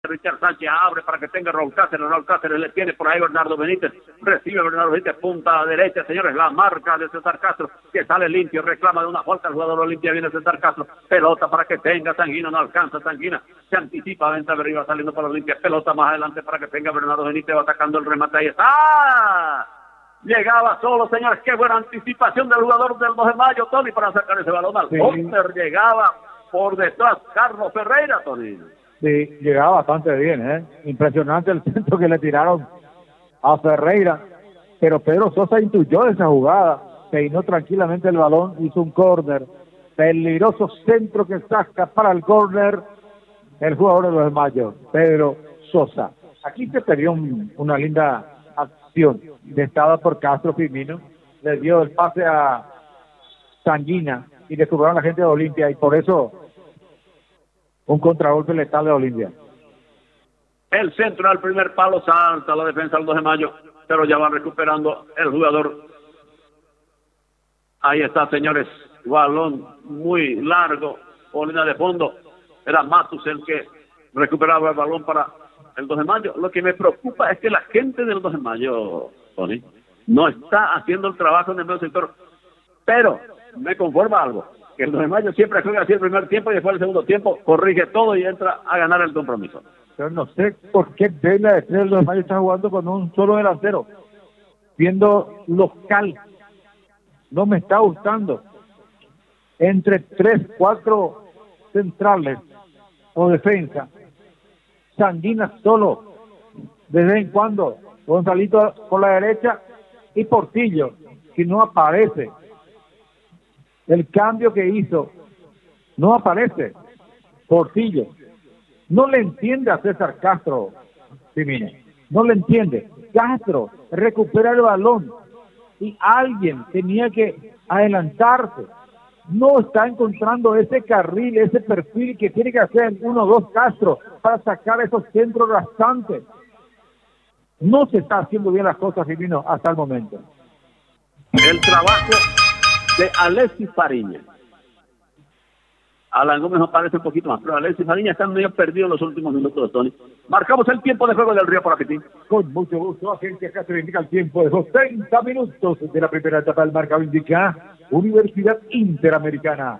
Richard Sánchez abre para que tenga Raúl Cáceres le tiene por ahí Bernardo Benítez, recibe Bernardo Benítez, punta derecha, señores, la marca de César Castro, que sale limpio, reclama de una falta, el jugador Olimpia, viene César Castro, pelota para que tenga Sanguina, no alcanza Sanguina, se anticipa, venta arriba saliendo para Olimpia, pelota más adelante para que tenga Bernardo Benítez, va atacando el remate, ahí está, llegaba solo, señores, qué buena anticipación del jugador del 2 de mayo, Tony, para sacar ese balón al póster, llegaba por detrás Carlos Ferreira, Tony. Sí, llegaba bastante bien, impresionante el centro que le tiraron a Ferreira, pero Pedro Sosa intuyó esa jugada, peinó tranquilamente el balón, hizo un córner, peligroso centro que saca para el córner el jugador de los de Mayo, Pedro Sosa. Aquí se perdió una linda acción, destada por Castro Firmino, le dio el pase a Sanguina y descubrieron a la gente de Olimpia y por eso un contragolpe letal de Olimpia. El centro al primer palo, salta la defensa al 2 de mayo, pero ya va recuperando el jugador. Ahí está, señores, balón muy largo, por línea de fondo. Era Matus el que recuperaba el balón para el 2 de mayo. Lo que me preocupa es que la gente del 2 de mayo, Tony, no está haciendo el trabajo en el medio sector. Pero me conforma algo, que el 2 de mayo siempre juega así el primer tiempo y después el segundo tiempo corrige todo y entra a ganar el compromiso. Yo no sé por qué Vela de 2 de mayo está jugando con un solo delantero. Viendo local, no me está gustando. Entre 3, 4 centrales o defensa, Sanguina solo, de vez en cuando, Gonzalito por la derecha y Portillo, que no aparece. El cambio que hizo no aparece. Portillo no le entiende a César Castro, Firmino, no le entiende. Castro recupera el balón y alguien tenía que adelantarse. No está encontrando ese carril, ese perfil que tiene que hacer 1-2 Castro para sacar esos centros restantes. No se está haciendo bien las cosas, Firmino, hasta el momento. El trabajo de Alexis Fariña. Alan Gómez nos parece un poquito más, pero Alexis Fariña está medio perdido en los últimos minutos, Tony. Marcamos el tiempo de juego del Río por aquí. Con mucho gusto, Agencia Castro indica el tiempo de los 30 minutos de la primera etapa del marcador indica Universidad Interamericana.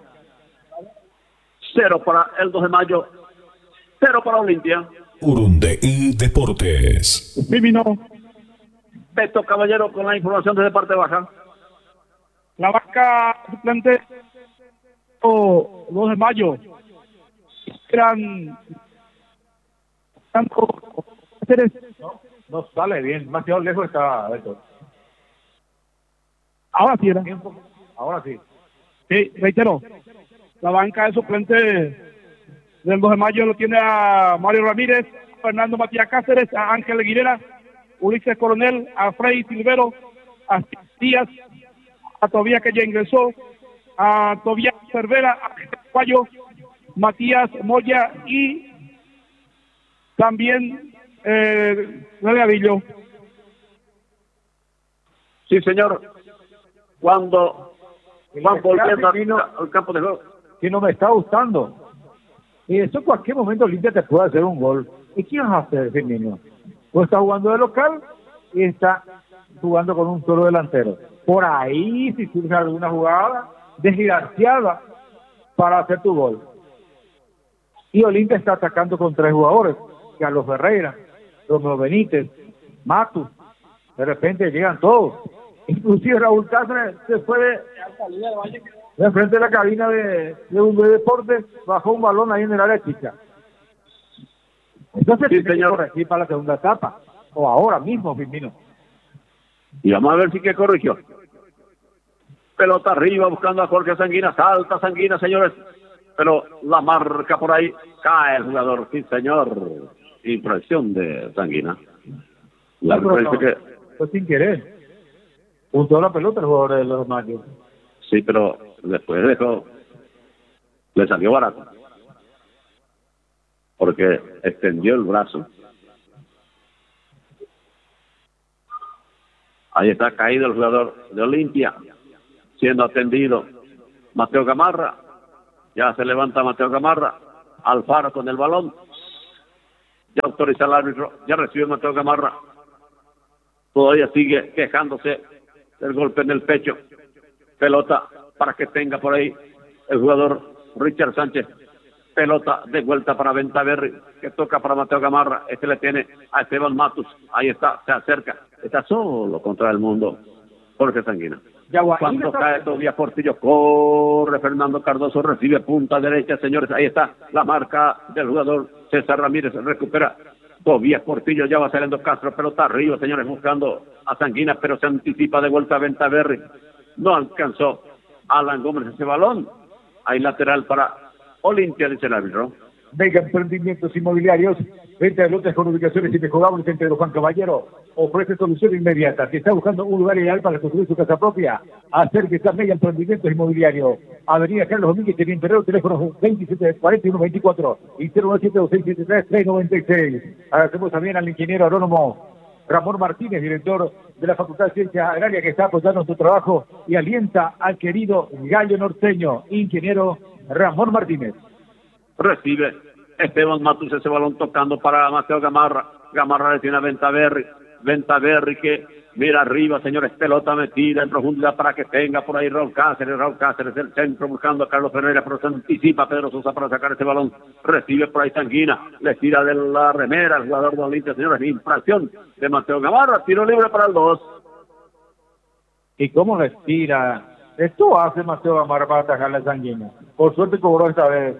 0 para el 2 de mayo, 0 para Olimpia. Urundeí Deportes. Firmino. Beto Caballero con la información desde parte baja. La banca suplente 2 de mayo eran no sale bien, demasiado lejos está esto. Ahora sí era. Ahora sí. Sí, reitero, la banca de suplente del 2 de mayo lo tiene a Mario Ramírez, Fernando Matías Cáceres, a Ángel Aguilera, Ulises Coronel, a Freddy Silvero, a Díaz, a Tobías que ya ingresó, a Tobías Cervera, a Guayo, Matías Moya y también Gavillo. Sí, señor. Cuando van volviendo al campo de juego. Que no me está gustando. Y eso en cualquier momento Olimpia te puede hacer un gol. ¿Y qué vas a hacer, Firmino? Pues está jugando de local y está jugando con un solo delantero. Por ahí, si surge alguna jugada desgraciada para hacer tu gol. Y Olimpia está atacando con 3 jugadores, Carlos Ferreira, Romeo Benítez, Matus. De repente llegan todos. Inclusive Raúl Cáceres se fue de frente de la cabina de un deporte, bajó un balón ahí en el área chica. Entonces, sí, señor, corregir para la segunda etapa, o ahora mismo, Firmino. Y vamos a ver si que corrigió. Pelota arriba buscando a Jorge Sanguina, salta Sanguina, señores, pero la marca por ahí, cae el jugador, sí, señor. Infracción de Sanguina. La no, que fue sin querer. Puntó la pelota el jugador de los Mayos. Sí, pero después dejó, le salió barato. Porque extendió el brazo. Ahí está caído el jugador de Olimpia, siendo atendido Mateo Gamarra. Ya se levanta Mateo Gamarra. Alfaro con el balón. autoriza el árbitro, ya recibe Mateo Gamarra. Todavía sigue quejándose del golpe en el pecho. Pelota para que tenga por ahí el jugador Richard Sánchez. Pelota de vuelta para Ventaverri, que toca para Mateo Gamarra. Este le tiene a Esteban Matus. Ahí está, se acerca. Está solo contra el mundo Jorge Sanguina. Cuando cae Tobías Portillo, corre Fernando Cardoso, recibe punta derecha, señores. Ahí está la marca del jugador César Ramírez. Recupera Tobías Portillo, ya va saliendo Castro. Pelota arriba, señores, buscando a Sanguina, pero se anticipa de vuelta a Ventaverri. No alcanzó Alan Gómez ese balón. Hay lateral para Olimpia, dice el árbitro. Mega Emprendimientos Inmobiliarios, venta de lotes con ubicaciones inmejorables entre los Juan Caballero, ofrece solución inmediata. Si está buscando un lugar ideal para construir su casa propia, acérquese a Mega Emprendimientos Inmobiliarios, Avenida Carlos Domínguez, en Interior, teléfonos 2741-24 y 097-273-396. Agradecemos también al ingeniero agrónomo Ramón Martínez, director de la Facultad de Ciencias Agrarias, que está apoyando su trabajo y alienta al querido gallo norteño, ingeniero Ramón Martínez. Recibe Esteban Matus ese balón tocando para Mateo Gamarra. Gamarra le tiene a Ventaverri. Ventaverri que mira arriba, señores, pelota metida en profundidad para que tenga por ahí Raúl Cáceres el centro buscando a Carlos Ferreira, pero se anticipa Pedro Sosa para sacar ese balón. Recibe por ahí Sanguina, le tira de la remera al jugador de Olimpia, señores, infracción de Mateo Gamarra, tiro libre para el 2. ¿Y cómo le tira? Esto hace Mateo Gamarra para atajarle a Sanguina. Por suerte cobró esta vez.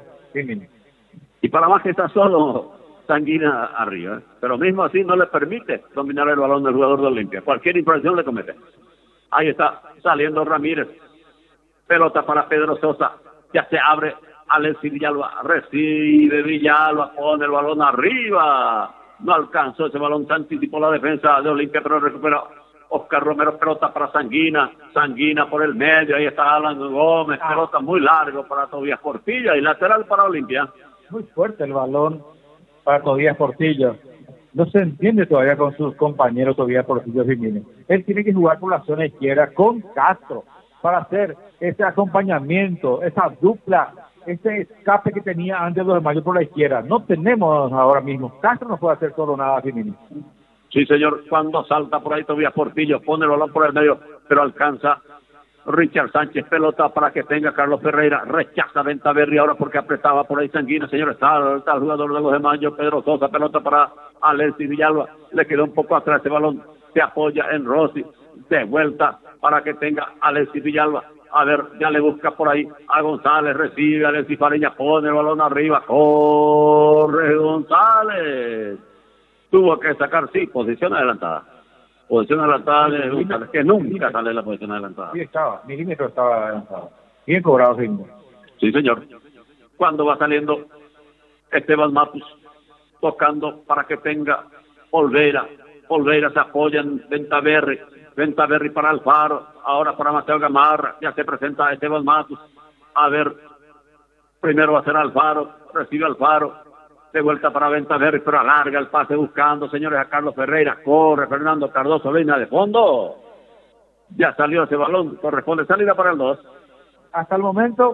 Y para más que está solo Sanguina arriba, pero mismo así no le permite dominar el balón del jugador de Olimpia. Cualquier infracción le comete. Ahí está saliendo Ramírez. Pelota para Pedro Sosa. Ya se abre Alexis Villalba. Recibe Villalba, pone el balón arriba. No alcanzó ese balón, se anticipó la defensa de Olimpia, pero recupera Oscar Romero. Pelota para Sanguina. Sanguina por el medio. Ahí está Alan Gómez. Pelota muy largo para Tobías Portillo y lateral para Olimpia. Muy fuerte el balón para Tobías Portillo. No se entiende todavía con sus compañeros Tobías Portillo Jiménez. Él tiene que jugar por la zona izquierda con Castro para hacer ese acompañamiento, esa dupla, ese escape que tenía antes de Mayo por la izquierda. No tenemos ahora mismo. Castro no puede hacer solo nada, Jiménez. Sí, señor. Cuando salta por ahí Tobías Portillo, pone el balón por el medio, pero alcanza Richard Sánchez. Pelota para que tenga Carlos Ferreira. Rechaza Ventaverri ahora porque apretaba por ahí Sanguina. Señor, está el jugador de los de Mayo, Pedro Sosa. Pelota para Alexis Villalba. Le quedó un poco atrás ese balón. Se apoya en Rossi. De vuelta para que tenga Alexis Villalba. A ver, ya le busca por ahí a González. Recibe a Alexis Fariña. Pone el balón arriba. Corre González. Tuvo que sacar, sí, posición adelantada. Posición adelantada de González, que nunca sale de la posición adelantada. Sí, estaba, milímetro estaba adelantado. Bien cobrado, Ringo. Sí, señor. Cuando va saliendo Esteban Matus, tocando para que tenga Olvera. Olvera se apoya en Ventaverri. Ventaverri para Alfaro. Ahora para Mateo Gamarra. Ya se presenta Esteban Matus. A ver, primero va a ser Alfaro. Recibe Alfaro. De vuelta para Ventaverri, pero alarga el pase buscando, señores, a Carlos Ferreira. Corre Fernando Cardoso, línea de fondo. Ya salió ese balón, corresponde salida para el 2. Hasta el momento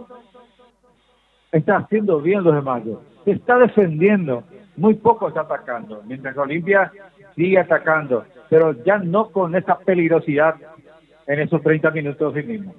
está haciendo bien los de Mayo. Se está defendiendo, muy poco está atacando. Mientras que Olimpia sigue atacando, pero ya no con esa peligrosidad en esos 30 minutos mismo.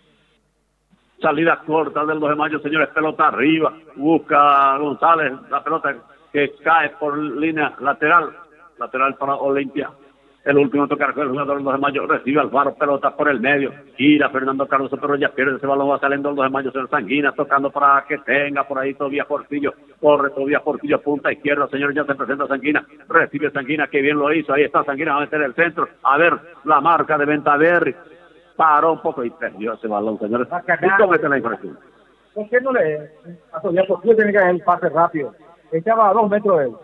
Salida corta del 2 de mayo, señores, pelota arriba, busca González, la pelota que cae por línea lateral para Olimpia. El último tocar fue el jugador del 2 de mayo, recibe Alfaro, pelota por el medio, gira Fernando Cardoso, pero ya pierde ese balón, va saliendo el 2 de mayo, señor Sanguina, tocando para que tenga por ahí Tobías Portillo, corre Tobías Portillo, punta izquierda, señores, ya se presenta Sanguina, recibe Sanguina, que bien lo hizo, ahí está Sanguina, va a meter el centro, a ver, la marca de Ventaverri. Paró un poco y perdió ese balón, señores. ¿Y comete la infracción? ¿Por qué no le... a Tobías Portillo tiene que hacer el pase rápido? Estaba a 2 metros de él.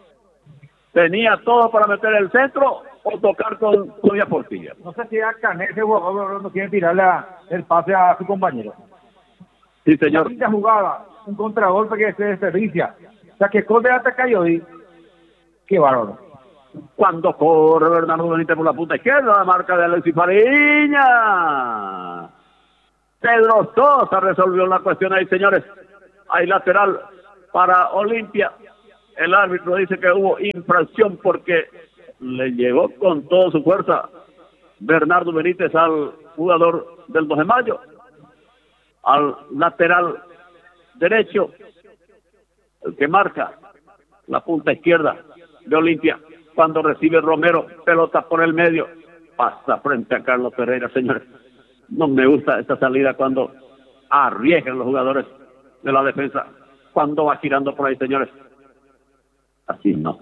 ¿Tenía todo para meter el centro o tocar con Tobías Portillo? No sé si a Canet ese jugador no quiere tirarle el pase a su compañero. Sí, señor. La jugada, un contragolpe que se desperdicia. O sea, que Córdoba ataca y hoy. Qué bárbaro. Cuando corre Bernardo Benítez por la punta izquierda, la marca de Alexis Fariña. Pedro Sosa resolvió la cuestión ahí, señores. Hay lateral para Olimpia. El árbitro dice que hubo infracción porque le llegó con toda su fuerza Bernardo Benítez al jugador del 2 de Mayo, al lateral derecho, el que marca la punta izquierda de Olimpia. Cuando recibe Romero, pelota por el medio, pasa frente a Carlos Pereira, señores. No me gusta esta salida cuando arriesgan los jugadores de la defensa, cuando va girando por ahí, señores. Así no.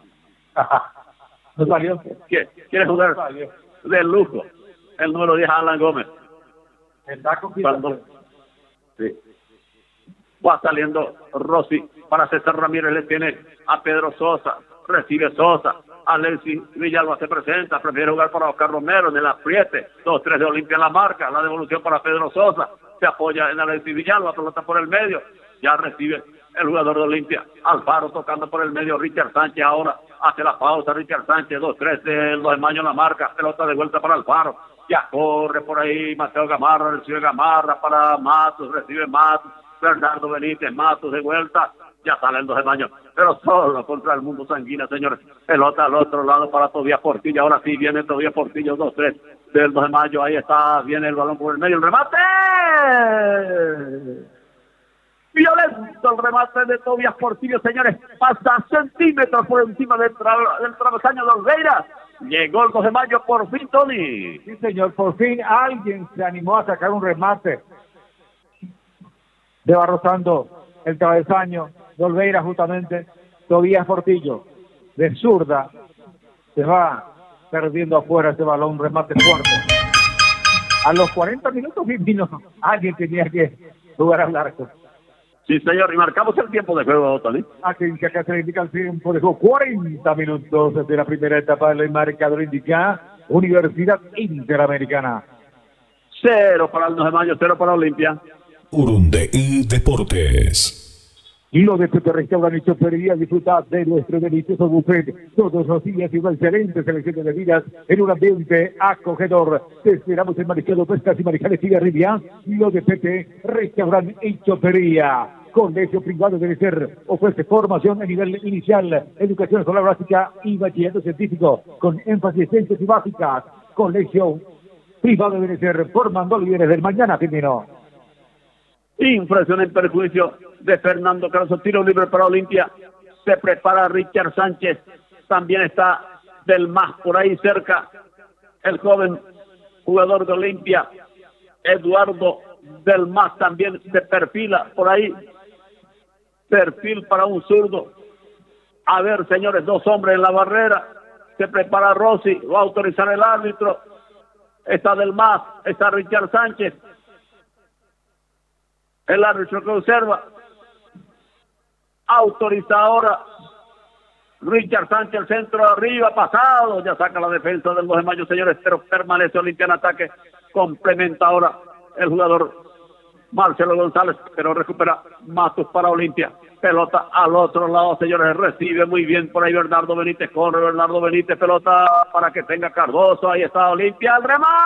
No salió. ¿Quiere jugar de lujo el número 10 Alan Gómez? Cuando sí, va saliendo Rossi para César Ramírez, le tiene a Pedro Sosa, recibe Sosa, Alexis Villalba se presenta, prefiere jugar para Oscar Romero en el apriete, 2-3 de Olimpia en la marca, la devolución para Pedro Sosa, se apoya en Alexis Villalba, pelota por el medio, ya recibe el jugador de Olimpia, Alfaro tocando por el medio, Richard Sánchez ahora hace la pausa, Richard Sánchez, 2-3 del 2 de Mayo en la marca, pelota de vuelta para Alfaro, ya corre por ahí Mateo Gamarra, recibe Gamarra para Matos, recibe Matos, Bernardo Benítez, Matos de vuelta, ya sale el 2 de Mayo, pero solo contra el Mundo Sanguina, señores. Pelota al otro lado para Tobías Portillo, ahora sí viene Tobías Portillo, 2-3 del 2 de Mayo, ahí está, viene el balón por el medio, el remate. Violento el remate de Tobías Portillo, señores, pasa centímetros por encima del travesaño de Olveira. Llegó el 2 de Mayo por fin, Tony. Sí, señor, por fin alguien se animó a sacar un remate. De rozando el travesaño de Olveira, justamente. Tobías Portillo, de zurda, se va perdiendo afuera ese balón, un remate fuerte. A los 40 minutos vino, alguien tenía que jugar al arco. Sí, señor, y marcamos el tiempo de juego, Tony. Aquí acá se le indica el tiempo de juego, 40 minutos desde la primera etapa del marcador indica Universidad Interamericana. 0 para el 2 de Mayo, 0 para Olimpia. Urundeí Deportes. Y lo de Pepe Restaurante y Chopería, disfrutar de nuestro delicioso buffet todos los días y una excelente selección de bebidas en un ambiente acogedor. Te esperamos en Mariscado Pescas y Mariscales Rivia. Y lo de Pepe Restaurante y Chopería. Colegio privado debe ser, ofrece formación a nivel inicial, educación escolar básica y bachillerato científico, con énfasis en ciencias y básicas. Colegio privado debe ser, formando líderes del mañana, Firmino. Infracción en perjuicio de Fernando Cardoso, tiro libre para Olimpia, se prepara Richard Sánchez, también está Del Mas por ahí cerca, el joven jugador de Olimpia, Eduardo Del Mas también se perfila por ahí, perfil para un zurdo. A ver, señores, 2 hombres en la barrera, se prepara Rossi, va a autorizar el árbitro, está Del Mas, está Richard Sánchez. El árbitro que observa, autoriza ahora Richard Sánchez, el centro arriba, pasado, ya saca la defensa del 2 de Mayo, señores, pero permanece Olimpia en ataque, complementa ahora el jugador Marcelo González, pero recupera Matos para Olimpia, pelota al otro lado, señores, recibe muy bien por ahí Bernardo Benítez, corre Bernardo Benítez, pelota para que tenga Cardoso, ahí está Olimpia, el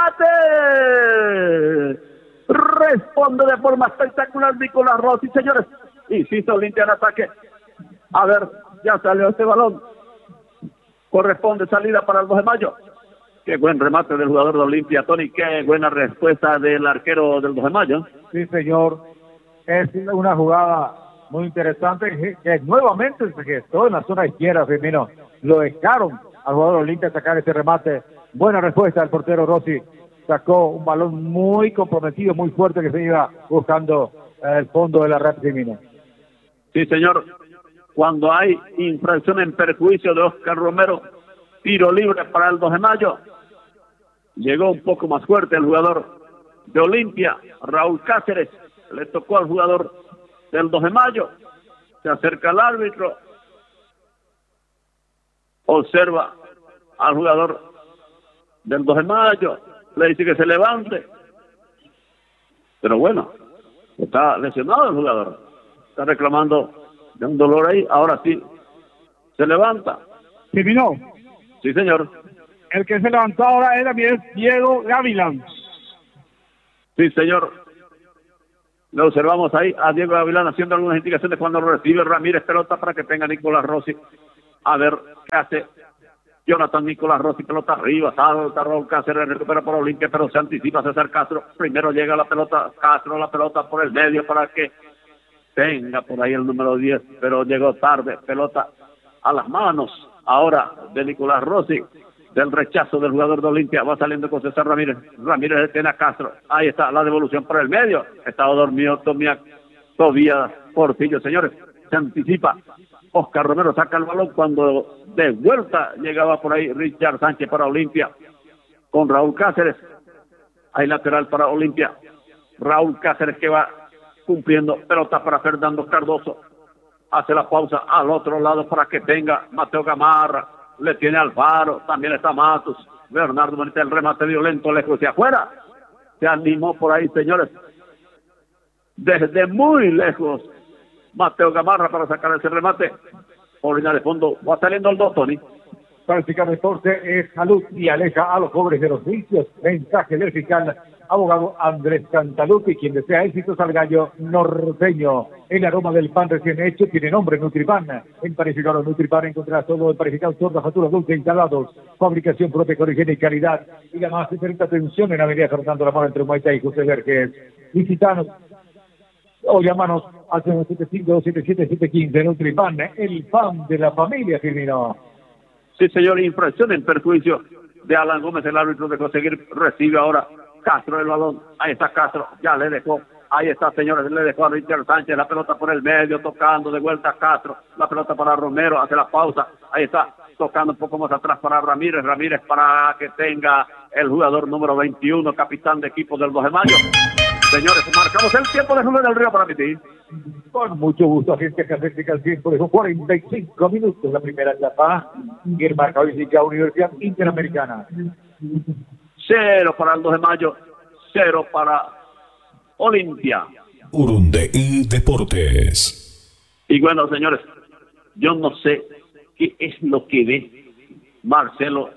remate. Responde de forma espectacular Nicolás Rossi, señores. Insiste Olimpia en ataque. A ver, ya salió este balón. Corresponde salida para el 2 de Mayo. Qué buen remate del jugador de Olimpia, Tony. Qué buena respuesta del arquero del 2 de Mayo. Sí, señor. Es una jugada muy interesante que nuevamente se gestó en la zona izquierda, Firmino. Lo dejaron al jugador de Olimpia sacar ese remate. Buena respuesta del portero Rossi. Sacó un balón muy comprometido, muy fuerte que se iba buscando el fondo de la red, Firmino. Sí, señor. Cuando hay infracción en perjuicio de Oscar Romero, tiro libre para el 2 de Mayo. Llegó un poco más fuerte el jugador de Olimpia, Raúl Cáceres. Le tocó al jugador del 2 de Mayo. Se acerca al árbitro. Observa al jugador del 2 de Mayo. Le dice que se levante. Pero bueno, está lesionado el jugador. Está reclamando de un dolor ahí. Ahora sí, se levanta. ¿Terminó? Sí, señor. El que se levantó ahora es Diego Gavilán. Sí, señor. Lo observamos ahí a Diego Gavilán haciendo algunas indicaciones cuando recibe Ramírez, pelota para que tenga Nicolás Rossi. A ver qué hace Jonathan Nicolás Rossi, pelota arriba, salta Raúl Cáceres, recupera por Olimpia, pero se anticipa César Castro. Primero llega la pelota, Castro la pelota por el medio para que tenga por ahí el número 10, pero llegó tarde, pelota a las manos ahora de Nicolás Rossi, del rechazo del jugador de Olimpia, va saliendo con César Ramírez, Ramírez detiene a Castro, ahí está la devolución por el medio, estaba dormido Tobías Portillo, señores, se anticipa, Oscar Romero saca el balón cuando de vuelta llegaba por ahí Richard Sánchez para Olimpia, con Raúl Cáceres, hay lateral para Olimpia, Raúl Cáceres que va cumpliendo, pelota para Fernando Cardoso, hace la pausa al otro lado para que tenga Mateo Gamarra, le tiene Alfaro, también está Matos, Bernardo Benítez, el remate violento, lejos hacia afuera, se animó por ahí, señores, desde muy lejos, Mateo Gamarra para sacar ese remate, por línea de fondo, va saliendo el 2, Tony. Práctica deporte es salud y aleja a los pobres de los vicios. Mensaje del fiscal abogado Andrés Cantalupi, quien desea éxitos al gallo norteño. El aroma del pan recién hecho tiene nombre Nutripan. En Panificado Nutripan encontrarás todo el panificado, torta, factura, dulce, instalados, fabricación propia con higiene y calidad. Y la más diferente atención en Avenida Fernando Lamar entre Humaitá y José Vergés. Visítanos o llámanos al 975-277-715. Nutripan, el pan de la familia Firmino. Sí, señor, infracción en perjuicio de Alan Gómez, el árbitro de conseguir, recibe ahora Castro el balón, ahí está Castro, ya le dejó, ahí está, señores, le dejó a Richard Sánchez, la pelota por el medio, tocando de vuelta a Castro, la pelota para Romero, hace la pausa, ahí está, tocando un poco más atrás para Ramírez para que tenga el jugador número 21, capitán de equipo del 2 de mayo. Señores, marcamos el tiempo de Julio del Río para Piti. Con mucho gusto, Agencia Cafética, el tiempo de 45 minutos, la primera etapa, y el marcador indica Universidad Interamericana. 0 para el 2 de mayo, 0 para Olimpia. Urundeí Deportes. Y bueno, señores, yo no sé qué es lo que ve Marcelo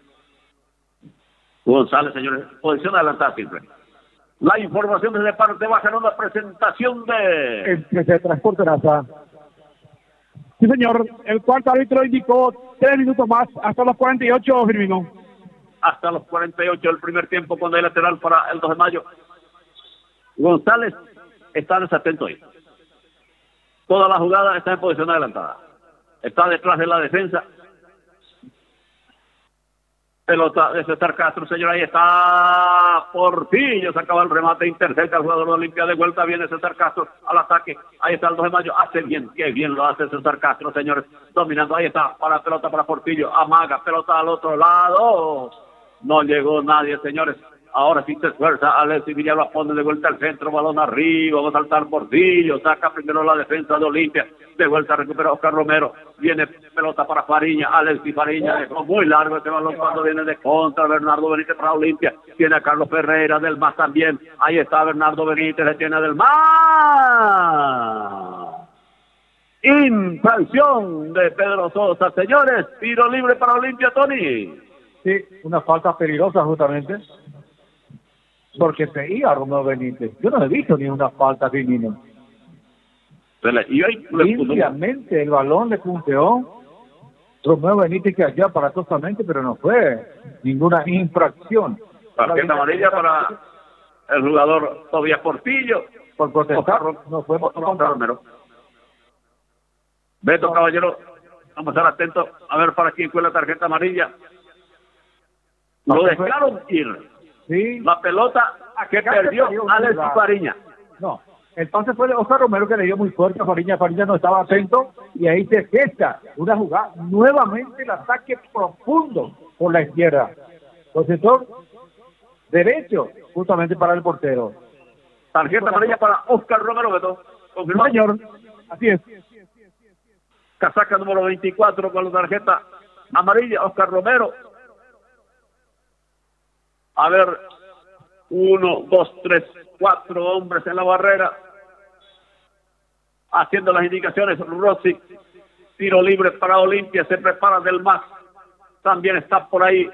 González, señores. Posición adelantada siempre. La información desde parte baja en una presentación de Empresa de Transporte NASA. Sí, señor. El cuarto árbitro indicó 3 minutos más, hasta los 48, Firmino. Hasta los 48 del primer tiempo, cuando hay lateral para el 2 de mayo. González está desatento ahí. Toda la jugada está en posición adelantada. Está detrás de la defensa. Pelota de César Castro, señor, ahí está Portillo, se acaba el remate, intercepta al jugador de Olimpia, de vuelta viene César Castro al ataque, ahí está el 2 de mayo, hace bien, qué bien lo hace César Castro, señores, dominando, ahí está, para pelota para Portillo, amaga, pelota al otro lado, no llegó nadie, señores, ahora sí se esfuerza, Alexis Villalba pone de vuelta al centro, balón arriba, va a saltar Portillo, saca primero la defensa de Olimpia, de vuelta recupera Oscar Romero, viene pelota para Fariña, Alexis Fariña, dejó muy largo este balón cuando viene de contra, Bernardo Benítez para Olimpia, tiene a Carlos Ferreira, del MAS también, ahí está Bernardo Benítez, le tiene a del MAS. Infracción de Pedro Sosa, señores, tiro libre para Olimpia, Tony. Sí, una falta peligrosa justamente, porque seguía Romeo Benítez. Yo no he visto ni una falta, Firmino. Y ahí limpiamente el balón le punteó Romeo Benítez, que allá aparatosamente, pero no fue ninguna infracción. Tarjeta amarilla para el jugador Tobías Portillo. Por protestar, no fue por Romero. Beto Caballero, vamos a estar atentos a ver para quién fue la tarjeta amarilla. Lo dejaron ir. Sí. La pelota que perdió Alexis Fariña. No, el pase fue de Oscar Romero, que le dio muy fuerte a Fariña. Fariña no estaba atento y ahí se gesta una jugada. Nuevamente el ataque profundo por la izquierda. Conceptor derecho, justamente para el portero. Tarjeta amarilla para Oscar Romero, Beto. ¿Confirmado? Señor, así es. Casaca número 24 con la tarjeta amarilla, Oscar Romero. A ver, 1, 2, 3, 4 hombres en la barrera. Haciendo las indicaciones, Rossi. Tiro libre para Olimpia, se prepara del MAS. También está por ahí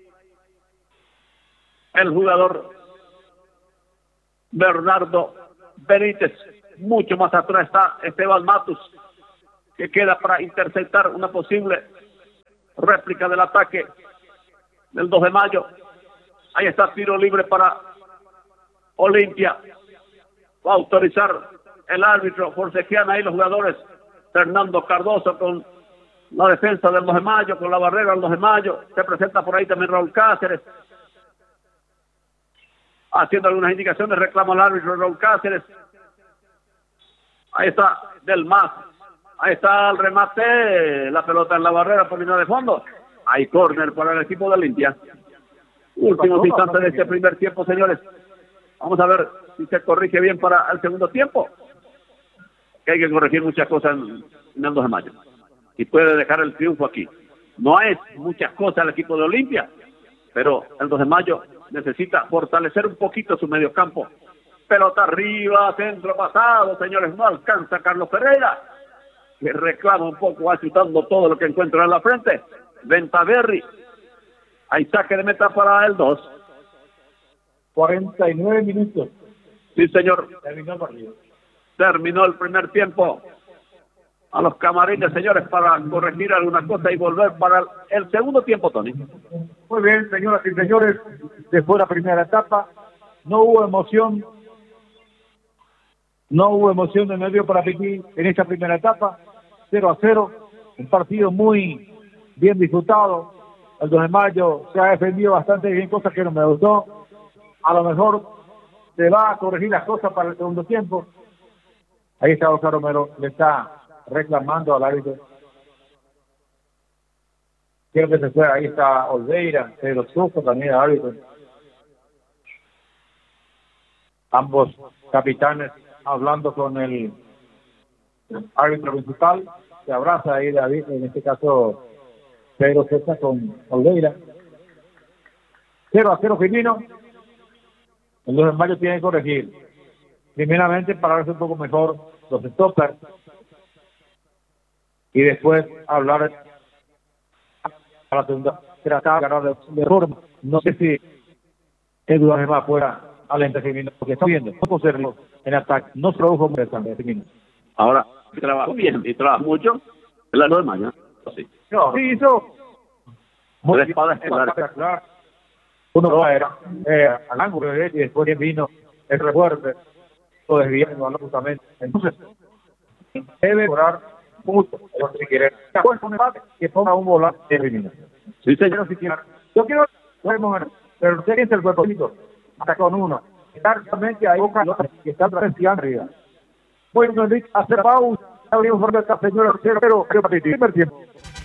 el jugador Bernardo Benítez. Mucho más atrás está Esteban Matus, que queda para interceptar una posible réplica del ataque del 2 de mayo. Ahí está tiro libre para Olimpia. Va a autorizar el árbitro, forcejean ahí los jugadores. Fernando Cardoso con la defensa del 2 de mayo, con la barrera del 2 de mayo. Se presenta por ahí también Raúl Cáceres, haciendo algunas indicaciones, reclama al árbitro Raúl Cáceres. Ahí está Del Mas. Ahí está el remate, la pelota en la barrera por línea de fondo. Hay córner para el equipo de Olimpia. Últimos instantes de este primer tiempo, señores. Vamos a ver si se corrige bien para el segundo tiempo. Que hay que corregir muchas cosas en el 2 de mayo. Y puede dejar el triunfo aquí. No es muchas cosas el equipo de Olimpia, pero el 2 de mayo necesita fortalecer un poquito su mediocampo. Pelota arriba, centro pasado, señores, no alcanza Carlos Ferreira, que reclama un poco, va chutando todo lo que encuentra en la frente. Ventaverri, hay saque de meta para el 2. 49 minutos. Sí, señor. Terminó el partido. Terminó el primer tiempo. A los camarines, señores, para corregir alguna cosa y volver para el segundo tiempo, Tony. Muy bien, señoras y señores, después de la primera etapa, no hubo emoción de medio para Piquí en esta primera etapa, 0-0, un partido muy bien disfrutado. El 2 de mayo se ha defendido bastante bien, cosas que no me gustó. A lo mejor se va a corregir las cosas para el segundo tiempo. Ahí está Oscar Romero, le está reclamando al árbitro. Quiero que se fue, ahí está Olveira, Pedro Suco también el árbitro. Ambos capitanes hablando con el árbitro principal, se abraza ahí David, en este caso Pedro César con Olveira. 0-0 Firmino. El 2 de mayo tiene que corregir. Primeramente pararse un poco mejor los stoppers y después hablar a la segunda, tratar de ganar de forma. No sé si Eduardo Gemma fuera al Firmino, porque está viendo, no puedo serlo en ataque, no se produjo muy interesante Firmino. Ahora, trabajó bien y trabaja mucho el 2 de mayo. Sí. No, sí hizo muy bien, claro. Uno era al ángulo derecho y después vino el refuerzo, lo desviando justamente. Entonces, debe mejorar mucho si quiere. Después un empate que ponga un volante de eliminación. Sí, señor. Si quiere. Yo quiero, pero usted es el cuerpo hasta con uno. Está realmente ahí que está presionando arriba. Bueno, Enrique, hacer pausa. Abrimos por el señor, pero primer tiempo.